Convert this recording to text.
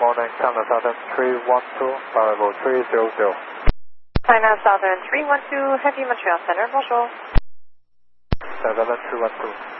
morning, China Southern 312, arrival 300. China Southern 312, Heavy Montreal Center, bonjour. 7 312.